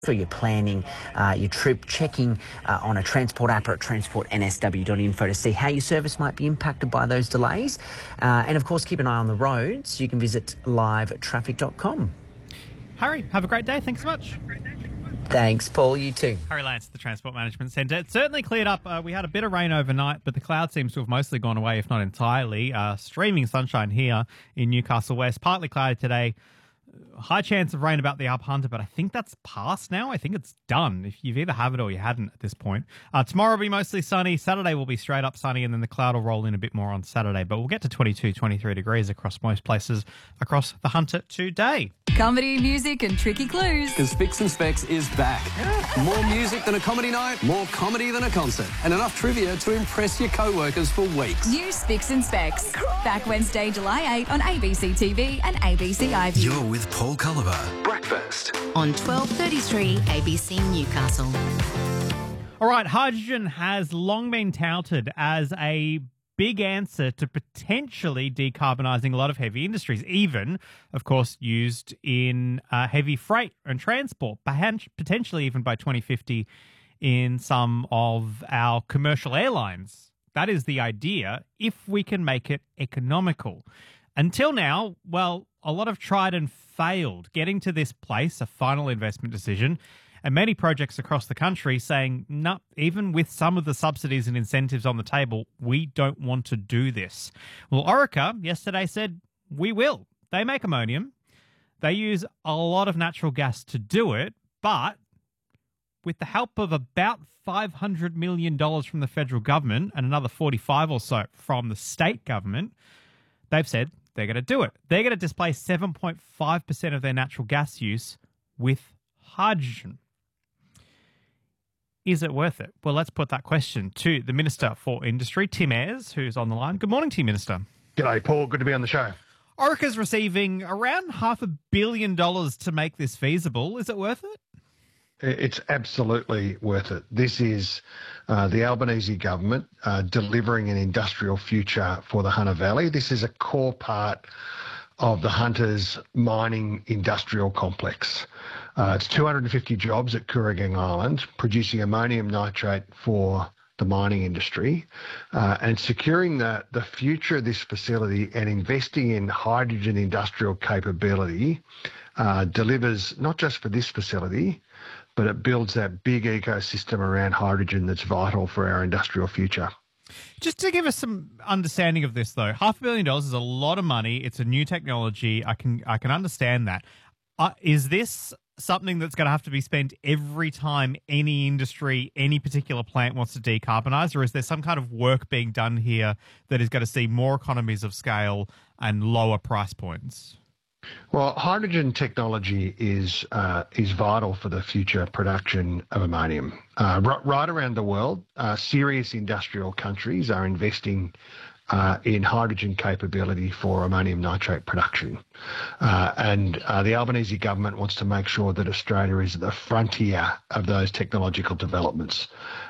So you're planning your trip, checking on a transport app or at transportnsw.info to see how your service might be impacted by those delays. And of course, keep an eye on the roads. You can visit livetraffic.com. Harry, have a great day. Thanks so much. Thanks, Paul. You too. Harry Lance, the Transport Management Centre. It certainly cleared up. We had a bit of rain overnight, but the cloud seems to have mostly gone away, if not entirely. Streaming sunshine here in Newcastle West. Partly cloudy today. High chance of rain about the Up Hunter, but I think that's past now. I think it's done. If you've either have it or you hadn't at this point. Tomorrow will be mostly sunny. Saturday will be straight up sunny, and then the cloud will roll in a bit more on Saturday. But we'll get to 22, 23 degrees across most places across the Hunter today. Comedy, music and tricky clues. Because Spicks and Specs is back. More music than a comedy night, more comedy than a concert, and enough trivia to impress your co-workers for weeks. New Spicks and Specs. Back Wednesday, July 8 on ABC TV and ABC iView. You're with Paul Culliver. Breakfast on 12:33 ABC Newcastle. All right, hydrogen has long been touted as a big answer to potentially decarbonising a lot of heavy industries, even, of course, used in heavy freight and transport, potentially even by 2050 in some of our commercial airlines. That is the idea, if we can make it economical. Until now, well, a lot have tried and failed getting to this place, a final investment decision, and many projects across the country saying, no, even with some of the subsidies and incentives on the table, we don't want to do this. Well, Orica yesterday said, we will. They make ammonium. They use a lot of natural gas to do it, but with the help of about $500 million from the federal government and another 45 or so from the state government, they've said they're going to do it. They're going to displace 7.5% of their natural gas use with hydrogen. Is it worth it? Well, let's put that question to the Minister for Industry, Tim Ayres, who's on the line. Good morning to you, Minister. G'day, Paul. Good to be on the show. Orica's receiving around $500 million to make this feasible. Is it worth it? It's absolutely worth it. This is the Albanese government delivering an industrial future for the Hunter Valley. This is a core part of the Hunter's mining industrial complex. It's 250 jobs at Kooragang Island, producing ammonium nitrate for the mining industry, and securing the future of this facility and investing in hydrogen industrial capability delivers not just for this facility, but it builds that big ecosystem around hydrogen that's vital for our industrial future. Just to give us some understanding of this, though, $500 million is a lot of money. It's a new technology. I can understand that. Is this something that's going to have to be spent every time any industry, any particular plant wants to decarbonise, or is there some kind of work being done here that is going to see more economies of scale and lower price points? Well, hydrogen technology is vital for the future production of ammonium. Right around the world, serious industrial countries are investing in hydrogen capability for ammonium nitrate production. And the Albanese government wants to make sure that Australia is at the frontier of those technological developments,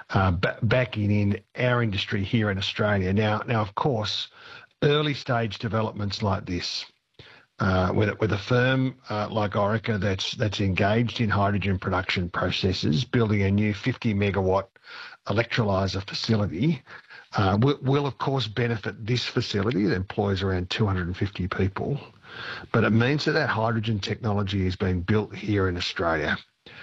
backing in our industry here in Australia. Now, of course, early stage developments like this, with a firm like Orica that's engaged in hydrogen production processes, building a new 50 megawatt electrolyser facility, will of course benefit this facility that employs around 250 people. But it means that hydrogen technology is being built here in Australia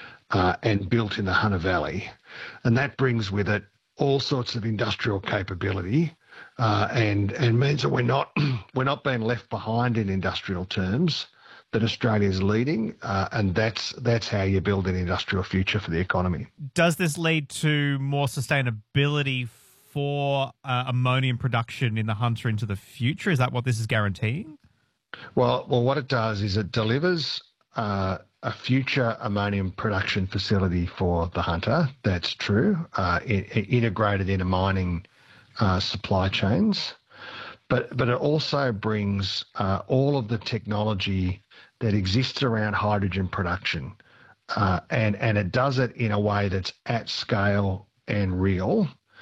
and built in the Hunter Valley. And that brings with it all sorts of industrial capability, and means that we're not being left behind in industrial terms, that Australia is leading, and that's how you build an industrial future for the economy. Does this lead to more sustainability for ammonium production in the Hunter into the future? Is that what this is guaranteeing? Well, what it does is it delivers a future ammonium production facility for the Hunter. That's true, integrated into mining supply chains, but it also brings all of the technology that exists around hydrogen production, and it does it in a way that's at scale and real.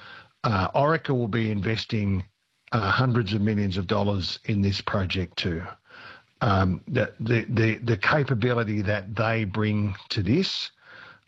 Orica will be investing hundreds of millions of dollars in this project too. The capability that they bring to this